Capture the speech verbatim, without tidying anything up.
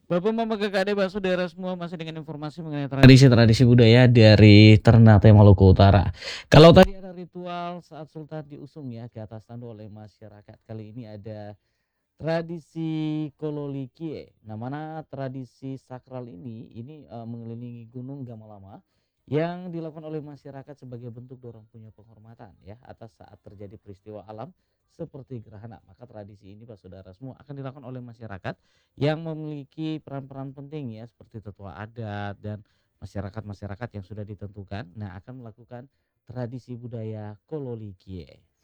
Bapak, Mama, Kakak, Adik, Pak, saudara semua masih dengan informasi mengenai tradisi-tradisi budaya dari Ternate Maluku Utara. Kalau tadi ada ritual saat Sultan diusung ya ke atas tandu oleh masyarakat. Kali ini ada tradisi Kololikie. Nah, mana tradisi sakral ini ini uh, mengelilingi Gunung Gamalama yang dilakukan oleh masyarakat sebagai bentuk dorong punya penghormatan ya atas saat terjadi peristiwa alam seperti gerhana. Maka tradisi ini Pak Saudara semua akan dilakukan oleh masyarakat yang memiliki peran-peran penting ya seperti tetua adat dan masyarakat-masyarakat yang sudah ditentukan. Nah, akan melakukan tradisi budaya Kololikie.